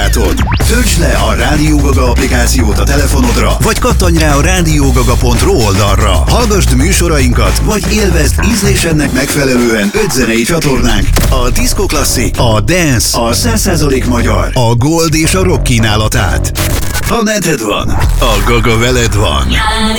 barátod? Töltsd le a Rádió Gaga applikációt a telefonodra, vagy kattanj rá a rádiógaga.ru oldalra. Hallgasd műsorainkat, vagy élvezd ízlésednek megfelelően 5 zenei csatornánk: a Disco Classic, a Dance, a 100% magyar, a Gold és a Rock kínálatát. Ha neted van, a Gaga veled van.